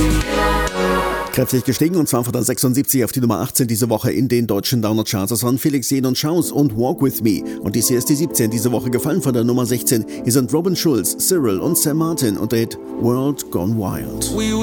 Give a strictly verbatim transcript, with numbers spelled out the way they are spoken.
Kräftig gestiegen und zwar von der sechsundsiebzig auf die Nummer achtzehn diese Woche in den deutschen Download-Charts. Das waren Felix Jähn und Schaus und Walk With Me. Und dies hier ist die siebzehn diese Woche gefallen von der Nummer sechzehn. Hier sind Robin Schulz, Cyril und Sam Martin und der Hit World Gone Wild.